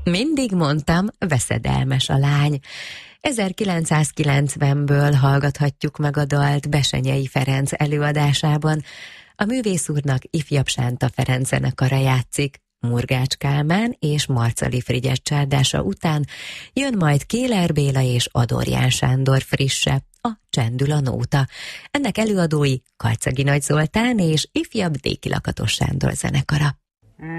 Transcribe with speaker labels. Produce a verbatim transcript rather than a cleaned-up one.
Speaker 1: Mindig mondtam, veszedelmes a lány. ezerkilencszázkilencvenből hallgathatjuk meg a dalt Bessenyei Ferenc előadásában. A művész úrnak ifjabb Sánta Ferenc zenekara játszik. Murgács Kálmán és Marcali Frigyes csárdása után jön majd Kéler Béla és Adorján Sándor frisse, a Csendül a nóta. Ennek előadói Karcagi Nagy Zoltán és ifjabb Déki Lakatos Sándor zenekara.